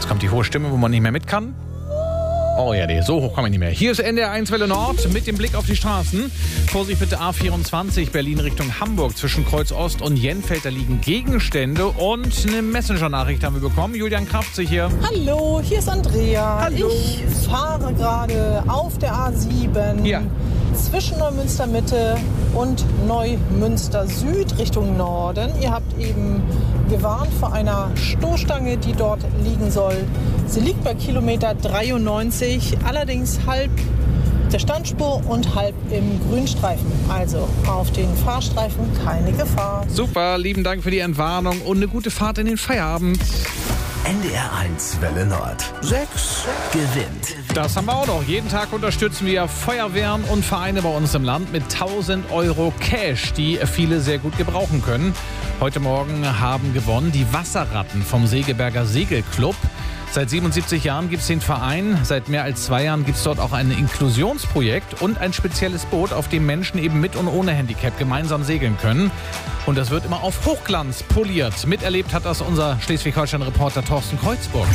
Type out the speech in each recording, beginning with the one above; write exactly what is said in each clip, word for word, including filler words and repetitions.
Jetzt kommt die hohe Stimme, wo man nicht mehr mit kann. Oh ja, nee, so hoch kann man nicht mehr. Hier ist N D R eins Welle Nord mit dem Blick auf die Straßen. Vorsicht bitte A vierundzwanzig, Berlin Richtung Hamburg. Zwischen Kreuz Ost und Jenfeld, da liegen Gegenstände. Und eine Messenger-Nachricht haben wir bekommen. Julian Krafze hier. Hallo, hier ist Andrea. Hallo. Ich fahre gerade auf der A sieben Ja. zwischen Neumünster Mitte und Neumünster Süd Richtung Norden. Ihr habt eben gewarnt vor einer Stoßstange, die dort liegen soll. Sie liegt bei Kilometer dreiundneunzig, allerdings halb der Standspur und halb im Grünstreifen. Also auf den Fahrstreifen keine Gefahr. Super, lieben Dank für die Entwarnung und eine gute Fahrt in den Feierabend. N D R eins Welle Nord. sechs gewinnt. Das haben wir auch noch. Jeden Tag unterstützen wir Feuerwehren und Vereine bei uns im Land mit tausend Euro Cash, die viele sehr gut gebrauchen können. Heute Morgen haben gewonnen die Wasserratten vom Segeberger Segelclub. Seit siebenundsiebzig Jahren gibt es den Verein. Seit mehr als zwei Jahren gibt es dort auch ein Inklusionsprojekt und ein spezielles Boot, auf dem Menschen eben mit und ohne Handicap gemeinsam segeln können. Und das wird immer auf Hochglanz poliert. Miterlebt hat das unser Schleswig-Holstein-Reporter Thorsten Kreuzburg.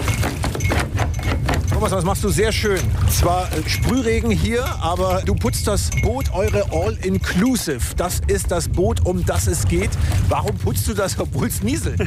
Thomas, das machst du sehr schön. Zwar äh, Sprühregen hier, aber du putzt das Boot, eure All-Inclusive. Das ist das Boot, um das es geht. Warum putzt du das, obwohl es nieselt?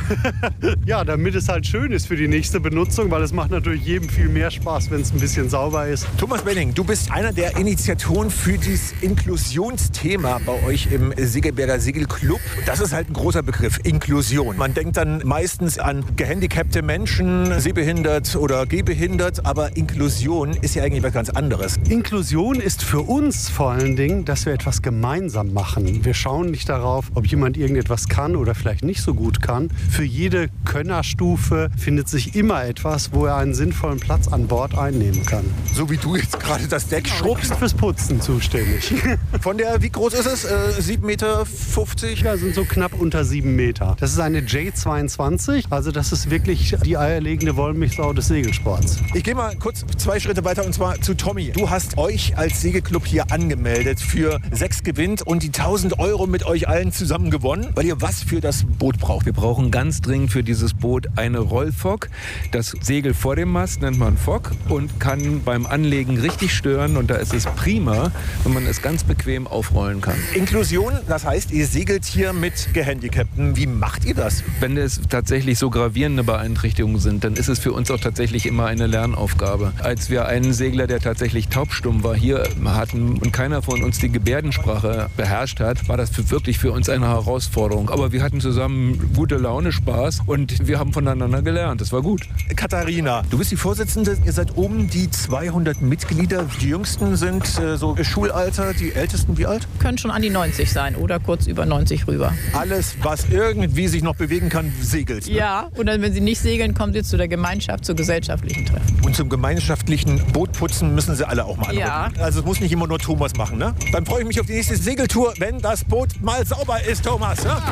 Ja, damit es halt schön ist für die nächste Benutzung, weil es macht natürlich jedem viel mehr Spaß, wenn es ein bisschen sauber ist. Thomas Benning, du bist einer der Initiatoren für dieses Inklusionsthema bei euch im Segeberger Segelclub. Das ist halt ein großer Begriff, Inklusion. Man denkt dann meistens an gehandicapte Menschen, sehbehindert oder gehbehindert, aber Inklusion ist ja eigentlich was ganz anderes. Inklusion ist für uns vor allen Dingen, dass wir etwas gemeinsam machen. Wir schauen nicht darauf, ob jemand irgendetwas kann oder vielleicht nicht so gut kann. Für jede Könnerstufe findet sich immer etwas, wo er einen sinnvollen Platz an Bord einnehmen kann. So wie du jetzt gerade das Deck Ich schrubbst. bin fürs Putzen zuständig. Von der, wie groß ist es? Äh, sieben Meter fünfzig? Ja, sind so knapp unter sieben Meter. Das ist eine J zweiundzwanzig, also das ist wirklich die eierlegende Wollmilchsau des Segelsports. Ich gehe mal kurz zwei Schritte weiter und zwar zu Tommy. Du hast euch als Segelclub hier angemeldet für sechs gewinnt und die tausend Euro mit euch allen zusammen gewonnen, weil ihr was für das Boot braucht. Wir brauchen ganz dringend für dieses Boot eine Rollfock. Das Segel vor dem Mast nennt man Fock und kann beim Anlegen richtig stören. Und da ist es prima, wenn man es ganz bequem aufrollen kann. Inklusion, das heißt, ihr segelt hier mit Gehandicapten. Wie macht ihr das? Wenn es tatsächlich so gravierende Beeinträchtigungen sind, dann ist es für uns auch tatsächlich immer eine Lernaufgabe. Als wir einen Segler, der tatsächlich taubstumm war, hier hatten und keiner von uns die Gebärdensprache beherrscht hat, war das für, wirklich für uns eine Herausforderung. Aber wir hatten zusammen gute Laune, Spaß und wir haben voneinander gelernt. Das war gut. Katharina, du bist die Vorsitzende. Ihr seid um die zweihundert Mitglieder. Die Jüngsten sind äh, so Schulalter, die Ältesten wie alt? Können schon an die neunzig sein oder kurz über neunzig rüber. Alles, was irgendwie sich noch bewegen kann, segelt. Ne? Ja, und dann, wenn sie nicht segeln, kommen sie zu der Gemeinschaft, zu gesellschaftlichen Treffen. Und zum gemeinschaftlichen Bootputzen müssen sie alle auch mal anrücken. Ja. Also es muss nicht immer nur Thomas machen, ne? Dann freue ich mich auf die nächste Segeltour, wenn das Boot mal sauber ist, Thomas. Ne?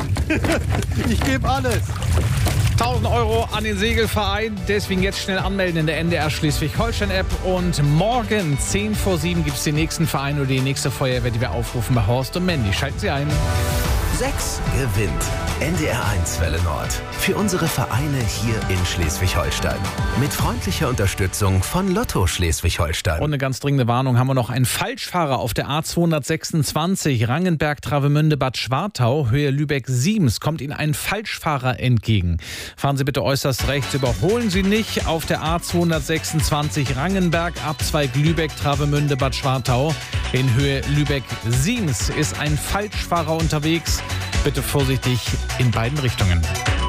Ich gebe alles. tausend Euro an den Segelverein. Deswegen jetzt schnell anmelden in der N D R Schleswig-Holstein-App. Und morgen, zehn vor sieben, gibt es den nächsten Verein oder die nächste Feuerwehr, die wir aufrufen bei Horst und Mandy. Schalten Sie ein. sechs gewinnt. N D R eins Welle Nord. Für unsere Vereine hier in Schleswig-Holstein. Mit freundlicher Unterstützung von Lotto Schleswig-Holstein. Und eine ganz dringende Warnung haben wir noch. Ein Falschfahrer auf der A zweihundertsechsundzwanzig Rangenberg-Travemünde-Bad Schwartau, Höhe Lübeck-Siems, kommt Ihnen ein Falschfahrer entgegen. Fahren Sie bitte äußerst rechts, überholen Sie nicht. Auf der A zweihundertsechsundzwanzig Rangenberg, Abzweig Lübeck-Travemünde-Bad Schwartau in Höhe Lübeck-Siems ist ein Falschfahrer unterwegs. Bitte vorsichtig in beiden Richtungen.